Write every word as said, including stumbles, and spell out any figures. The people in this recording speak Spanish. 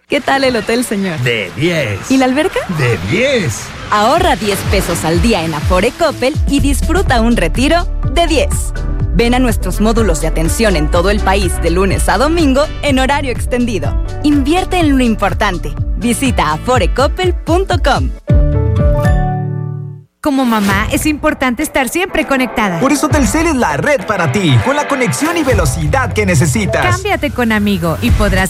¿Qué tal el hotel, señor? De diez. ¿Y la alberca? De diez. Ahorra diez pesos al día en Afore Coppel y disfruta un retiro de diez. Ven a nuestros módulos de atención en todo el país de lunes a domingo en horario extendido. Invierte en lo importante. Visita afore coppel punto com. Como mamá, es importante estar siempre conectada. Por eso Telcel es la red para ti, con la conexión y velocidad que necesitas. Cámbiate con Amigo y podrás